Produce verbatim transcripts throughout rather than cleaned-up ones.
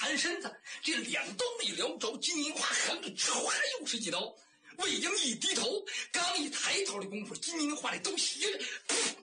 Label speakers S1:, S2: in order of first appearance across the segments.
S1: 盘身子，这两刀没撩着，金银花横着唰又是几刀。魏婴一低头，刚一抬头的功夫，金银花里都斜着，噗，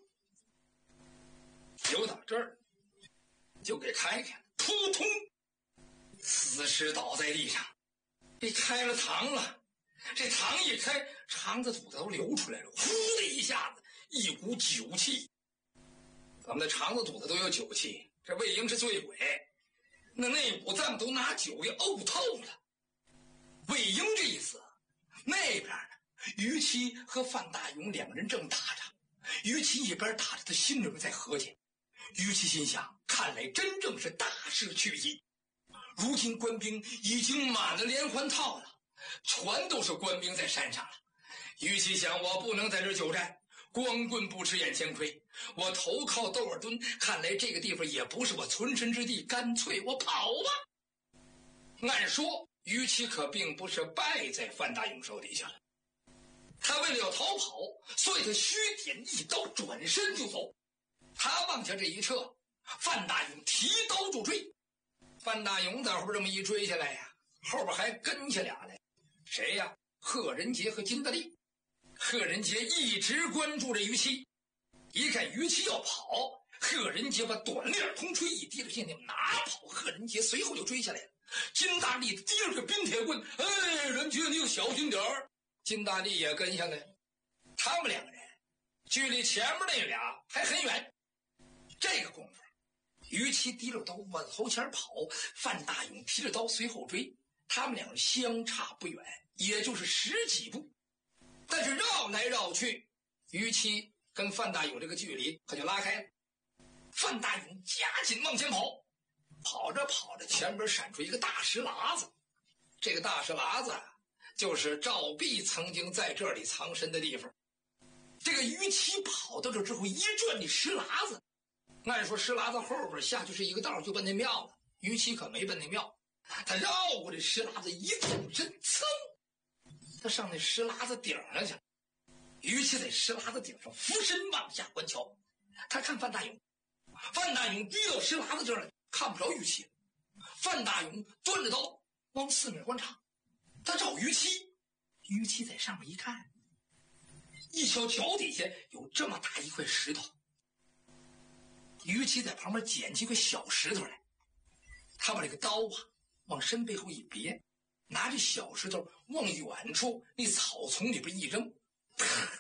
S1: 就到这儿就给开开了，扑通，死尸倒在地上，被开了膛了。这膛一开，肠子肚子都流出来了，呼的一下子，一股酒气。咱们的肠子肚子都有酒气，这魏婴是醉鬼，那那股咱们都拿酒给呕透了。魏婴这一死，那边呢，于七和范大勇两个人正打着，于七一边打着，他心里边在合计。于七心想，看来真正是大势去矣。如今官兵已经满了连环套了，全都是官兵在山上了。于七想，我不能在这久战，光棍不吃眼前亏，我投靠窦尔敦，看来这个地方也不是我存身之地，干脆我跑吧。按说于七可并不是败在范大勇手底下了，他为了要逃跑，所以他虚点一刀，转身就走。他往下这一撤，范大勇提刀就追。范大勇在后边这么一追下来呀，后边还跟下俩来，谁呀？贺仁杰和金大力。贺仁杰一直关注着于七，一看于七要跑，贺仁杰把短链铜锤一提了，现在哪跑？贺仁杰随后就追下来了。金大力提着个冰铁棍，哎，仁杰你可小心点儿。金大力也跟下来了，他们两个人距离前面那俩还很远。这个功夫，于七提着刀往后前跑，范大勇提着刀随后追，他们两人相差不远，也就是十几步。但是绕来绕去，于七跟范大勇这个距离可就拉开了。范大勇加紧往前跑，跑着跑着，前边闪出一个大石喇子。这个大石喇子就是赵弼曾经在这里藏身的地方。这个于七跑到这之后，一转那石喇子，按说石喇子后边下去是一个道，就奔那庙了。于七可没奔那庙，他绕过这石喇子，一纵身，噌，他上那石喇子顶上去了。于七在石喇子顶上俯身往下观瞧，他看范大勇，范大勇低到石喇子这儿来，看不着于七。范大勇端着刀往四面观察，他找于七，于七在上面一看，一瞧脚底下有这么大一块石头。于七在旁边捡起个小石头来，他把这个刀啊往身背后一别，拿着小石头往远处那草丛里边一扔，啪，